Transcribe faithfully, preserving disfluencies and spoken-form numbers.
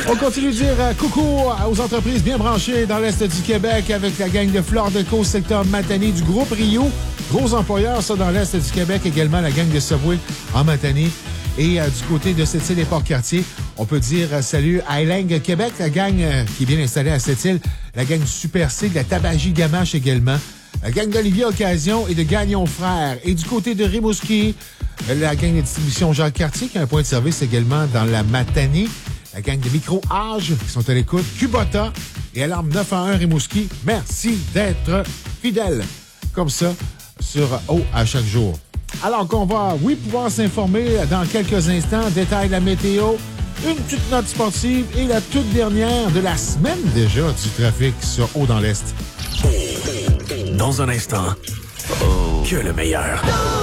On continue de dire euh, coucou aux entreprises bien branchées dans l'Est du Québec avec la gang de Flore de Côte, secteur Matane du groupe Rio. Gros employeurs, ça, dans l'Est du Québec. Également la gang de Subway en Matane. Et euh, du côté de Sept-Îles et Port-Cartier, on peut dire euh, salut à Highlang Québec, la gang euh, qui est bien installée à Sept-Îles. La gang du Super C, de la Tabagie Gamache également. La gang d'Olivier Occasion et de Gagnon Frères. Et du côté de Rimouski, la gang de distribution Jacques Cartier qui a un point de service également dans la Matane. La gang de Micro-Âge qui sont à l'écoute. Kubota et Alarme neuf un un Rimouski. Merci d'être fidèles comme ça sur O à chaque jour. Alors qu'on va, oui, pouvoir s'informer dans quelques instants. Détail de la météo, une petite note sportive et la toute dernière de la semaine déjà du trafic sur Haut dans l'Est. Dans un instant, oh. que le meilleur.